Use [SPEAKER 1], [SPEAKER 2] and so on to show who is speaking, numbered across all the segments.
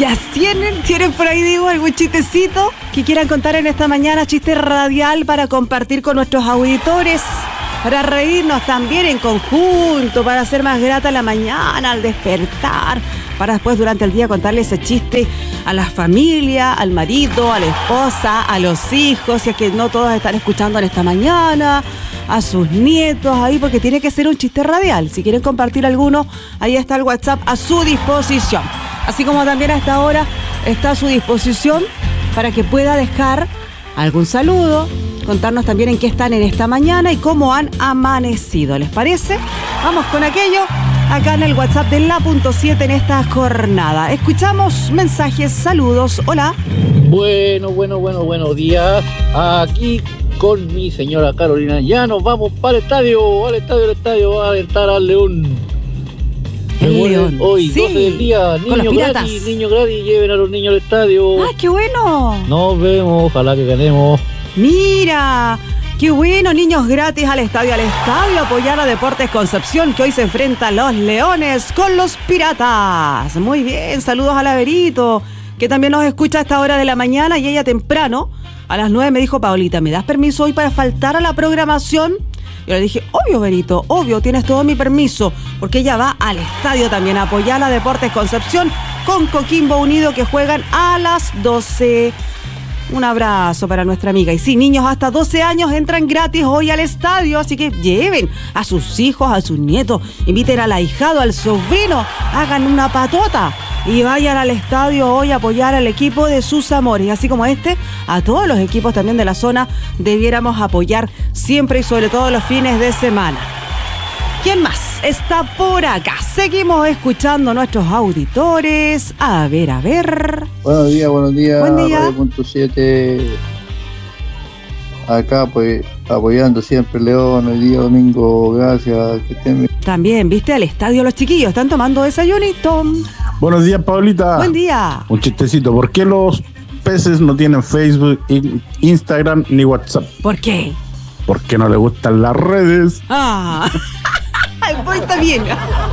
[SPEAKER 1] Ya tienen por ahí, digo, algún chistecito que quieran contar en esta mañana, chiste radial para compartir con nuestros auditores, para reírnos también en conjunto, para hacer más grata la mañana al despertar, para después durante el día contarle ese chiste a la familia, al marido, a la esposa, a los hijos, si es que no todos están escuchando en esta mañana, a sus nietos ahí, porque tiene que ser un chiste radial. Si quieren compartir alguno, ahí está el WhatsApp a su disposición. Así como también a esta hora está a su disposición para que pueda dejar algún saludo, contarnos también en qué están en esta mañana y cómo han amanecido. ¿Les parece? Vamos con aquello acá en el WhatsApp de La.7 en esta jornada. Escuchamos mensajes, saludos. Hola.
[SPEAKER 2] Buenos días. Aquí con mi señora Carolina. Ya nos vamos para el estadio, a alentar al León.
[SPEAKER 1] El León.
[SPEAKER 2] Hoy,
[SPEAKER 1] sí.
[SPEAKER 2] 12 del día, niños gratis, lleven a los niños al estadio.
[SPEAKER 1] ¡Ah, qué bueno!
[SPEAKER 2] Nos vemos, ojalá que ganemos.
[SPEAKER 1] Mira, qué bueno, niños gratis al estadio, apoyar a Deportes Concepción, que hoy se enfrenta a los Leones con los Piratas. Muy bien, saludos a la Verito, que también nos escucha a esta hora de la mañana, y ella temprano, a las 9 me dijo: Paulita, ¿me das permiso hoy para faltar a la programación? Yo le dije: obvio, Verito, obvio, tienes todo mi permiso, porque ella va al estadio también a apoyar a Deportes Concepción con Coquimbo Unido, que juegan a las 12. Un abrazo para nuestra amiga. Y sí, niños hasta 12 años entran gratis hoy al estadio, así que lleven a sus hijos, a sus nietos, inviten al ahijado, al sobrino, hagan una patota y vayan al estadio hoy a apoyar al equipo de sus amores. Así como a todos los equipos también de la zona debiéramos apoyar siempre y sobre todo los fines de semana. ¿Quién más está por acá? Seguimos escuchando a nuestros auditores. A ver.
[SPEAKER 3] Buenos días.
[SPEAKER 1] Buen día.
[SPEAKER 3] Radio.7. Acá pues apoyando siempre León el día domingo. Gracias. Que estén bien.
[SPEAKER 1] También, viste, al estadio los chiquillos están tomando desayunito.
[SPEAKER 4] Buenos días, Paulita.
[SPEAKER 1] Buen día.
[SPEAKER 4] Un chistecito. ¿Por qué los peces no tienen Facebook, Instagram ni WhatsApp?
[SPEAKER 1] ¿Por qué?
[SPEAKER 4] Porque no les gustan las redes.
[SPEAKER 1] Pues está bien.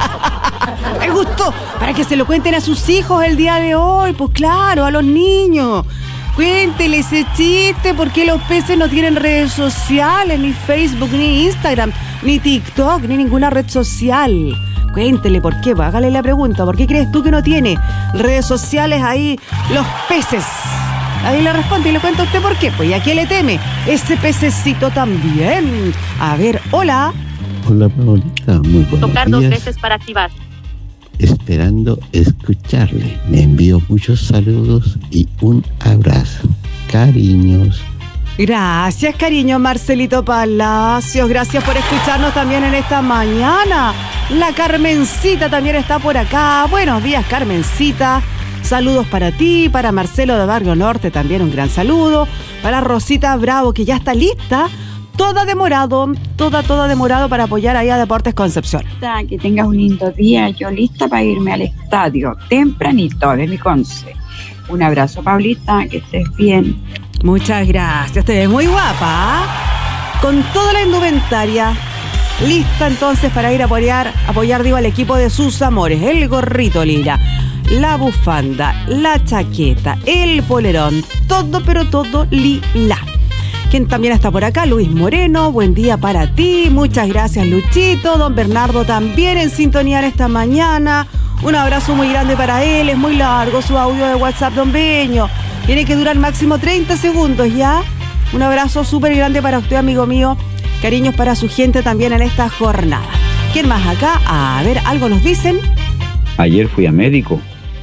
[SPEAKER 1] Me gustó. Para que se lo cuenten a sus hijos el día de hoy. Pues claro, a los niños. Cuéntele ese chiste. ¿Por qué los peces no tienen redes sociales? Ni Facebook, ni Instagram, ni TikTok, ni ninguna red social. Cuéntele por qué. Pues hágale la pregunta. ¿Por qué crees tú que no tiene redes sociales ahí los peces? Ahí le responde y le cuenta a usted por qué. Pues, ¿y a qué le teme ese pececito también? A ver, hola.
[SPEAKER 5] Hola, Paulita, muy buenos
[SPEAKER 6] Tocar
[SPEAKER 5] días.
[SPEAKER 6] 2 veces para activar.
[SPEAKER 5] Esperando escucharle. Me envío muchos saludos y un abrazo. Cariños.
[SPEAKER 1] Gracias, cariño, Marcelito Palacios. Gracias por escucharnos también en esta mañana. La Carmencita también está por acá. Buenos días, Carmencita. Saludos para ti, para Marcelo de Barrio Norte también un gran saludo. Para Rosita Bravo, que ya está lista. Toda demorado para apoyar ahí a Deportes Concepción.
[SPEAKER 7] Que tengas un lindo día, yo lista para irme al estadio, tempranito, de mi Conce. Un abrazo, Paulita, que estés bien.
[SPEAKER 1] Muchas gracias, te ves muy guapa, con toda la indumentaria. Lista entonces para ir a apoyar al equipo de sus amores. El gorrito lila, la bufanda, la chaqueta, el polerón, todo, pero todo lila. Quien también está por acá, Luis Moreno, buen día para ti, muchas gracias Luchito, don Bernardo también en sintonía en esta mañana, un abrazo muy grande para él, es muy largo su audio de WhatsApp, don Beño, tiene que durar máximo 30 segundos ya, un abrazo súper grande para usted, amigo mío, cariños para su gente también en esta jornada. ¿Quién más acá? A ver, algo nos dicen.
[SPEAKER 8] Ayer fui a médico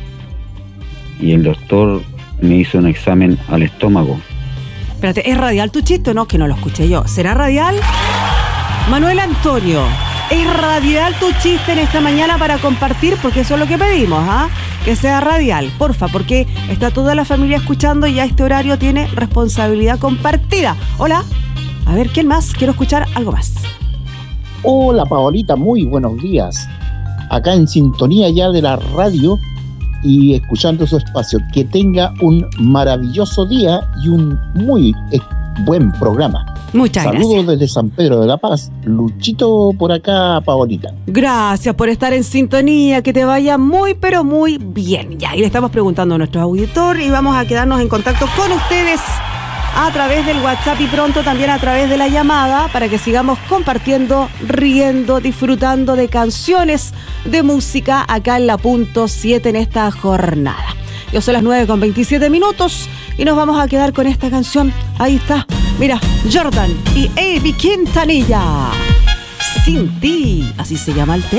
[SPEAKER 8] y el doctor me hizo un examen al estómago.
[SPEAKER 1] Espérate, ¿es radial tu chiste o no? Que no lo escuché yo. ¿Será radial? Manuel Antonio, ¿es radial tu chiste en esta mañana para compartir? Porque eso es lo que pedimos, ¿ah? Que sea radial, porfa, porque está toda la familia escuchando y ya este horario tiene responsabilidad compartida. Hola, a ver, ¿quién más? Quiero escuchar algo más.
[SPEAKER 9] Hola, Paolita, muy buenos días. Acá en sintonía ya de la radio y escuchando su espacio. Que tenga un maravilloso día y un muy buen programa.
[SPEAKER 1] Muchas
[SPEAKER 9] Saludos
[SPEAKER 1] gracias.
[SPEAKER 9] desde San Pedro de la Paz. Luchito por acá, Paolita.
[SPEAKER 1] Gracias por estar en sintonía, que te vaya muy, pero muy bien. Ya, y le estamos preguntando a nuestro auditor y vamos a quedarnos en contacto con ustedes a través del WhatsApp y pronto también a través de la llamada para que sigamos compartiendo, riendo, disfrutando de canciones, de música acá en la punto 7 en esta jornada. Yo son las 9:27 y nos vamos a quedar con esta canción. Ahí está, mira, Jordan y Avi Quintanilla. Sin ti, así se llama el tema.